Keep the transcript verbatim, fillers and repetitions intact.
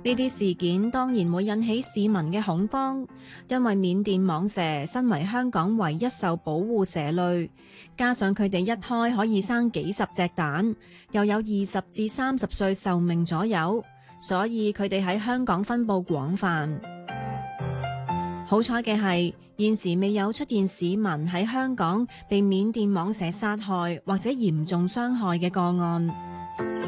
呢啲事件當然會引起市民嘅恐慌，因為緬甸蟒蛇身為香港唯一受保護蛇類，加上佢哋一胎可以生幾十隻蛋，又有二十至三十歲壽命左右，所以佢哋喺香港分布廣泛。好彩嘅係，現時未有出現市民喺香港被緬甸蟒蛇殺害或者嚴重傷害嘅個案。